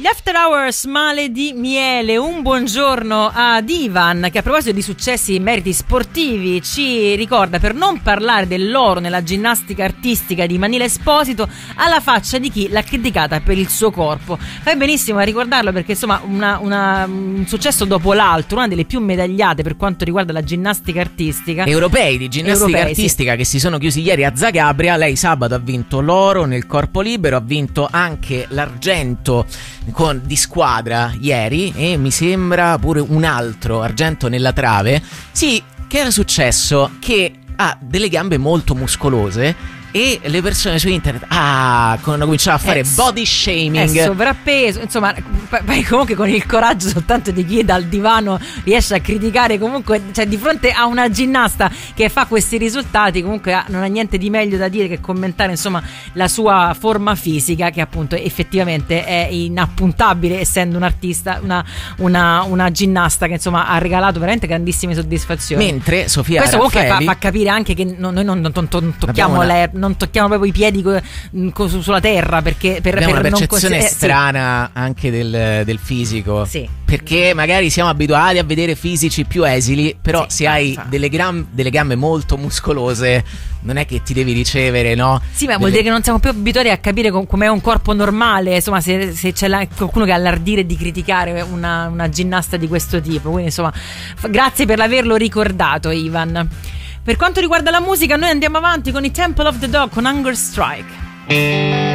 Gli After Hours Male di Miele. Un buongiorno ad Ivan, che a proposito di successi e meriti sportivi ci ricorda, per non parlare dell'oro nella ginnastica artistica di Manila Esposito, alla faccia di chi l'ha criticata per il suo corpo. Fai benissimo a ricordarlo, perché insomma un successo dopo l'altro, una delle più medagliate per quanto riguarda la ginnastica artistica. Europei di ginnastica artistica, sì, che si sono chiusi ieri a Zagabria. Lei sabato ha vinto l'oro nel corpo libero, ha vinto anche l'argento di squadra ieri e mi sembra pure un altro argento nella trave. Sì, che era successo? Che ha delle gambe molto muscolose e le persone su internet hanno cominciato a fare body shaming, sovrappeso, insomma, poi comunque con il coraggio soltanto di chi dal divano riesce a criticare, comunque, cioè, di fronte a una ginnasta che fa questi risultati, comunque non ha niente di meglio da dire che commentare, insomma, la sua forma fisica, che appunto effettivamente è inappuntabile, essendo un artista, una ginnasta che insomma ha regalato veramente grandissime soddisfazioni. Mentre Sofia questo Raffaeli, comunque fa capire anche che noi non tocchiamo non tocchiamo proprio i piedi sulla terra, perché abbiamo una percezione strana anche del fisico, sì, perché magari siamo abituati a vedere fisici più esili, però sì, se hai delle gambe molto muscolose non è che ti devi ricevere, no? Sì, ma vuol dire che non siamo più abituati a capire com'è un corpo normale, insomma, se c'è qualcuno che ha l'ardire di criticare una ginnasta di questo tipo. Quindi insomma, grazie per averlo ricordato, Ivan. Per quanto riguarda la musica, noi andiamo avanti con i Temple of the Dog, con Hunger Strike.